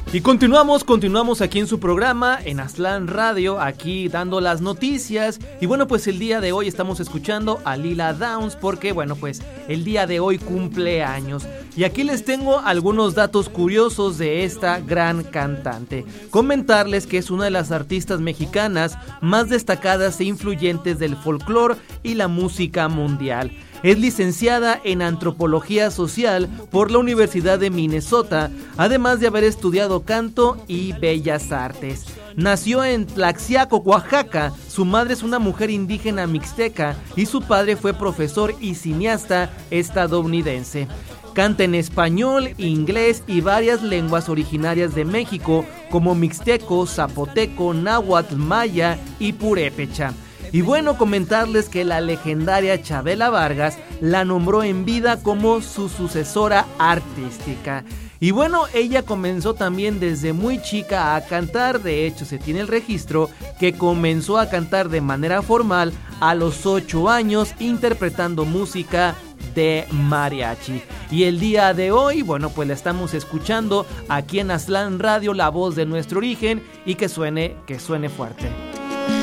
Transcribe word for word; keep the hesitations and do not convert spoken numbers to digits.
Y continuamos, continuamos aquí en su programa, en Aztlán Radio, aquí dando las noticias. Y bueno, pues el día de hoy estamos escuchando a Lila Downs porque, bueno, pues el día de hoy cumple años. Y aquí les tengo algunos datos curiosos de esta gran cantante. Comentarles que es una de las artistas mexicanas más destacadas e influyentes del folclore y la música mundial. Es licenciada en Antropología Social por la Universidad de Minnesota, además de haber estudiado canto y bellas artes. Nació en Tlaxiaco, Oaxaca. Su madre es una mujer indígena mixteca y su padre fue profesor y cineasta estadounidense. Canta en español, inglés y varias lenguas originarias de México, como mixteco, zapoteco, náhuatl, maya y purépecha. Y bueno, comentarles que la legendaria Chabela Vargas la nombró en vida como su sucesora artística. Y bueno, ella comenzó también desde muy chica a cantar. De hecho, se tiene el registro que comenzó a cantar de manera formal a los ocho años, interpretando música de mariachi. Y el día de hoy, bueno, pues la estamos escuchando aquí en Aztlán Radio, la voz de nuestro origen, y que suene, que suene fuerte.